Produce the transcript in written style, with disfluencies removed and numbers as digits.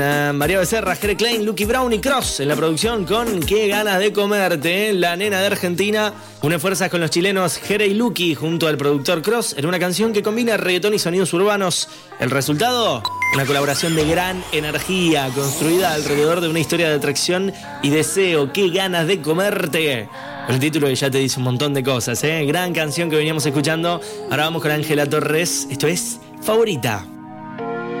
María Becerra, Jere Klein, Lucky Brown y Cross en la producción con Qué ganas de comerte. La nena de Argentina une fuerzas con los chilenos Jere y Lucky junto al productor Cross en una canción que combina reggaetón y sonidos urbanos. ¿El resultado? Una colaboración de gran energía construida alrededor de una historia de atracción y deseo. Qué ganas de comerte. El título que ya te dice un montón de cosas, ¿eh? Gran canción que veníamos escuchando. Ahora vamos con Ángela Torres. Esto es Favorita.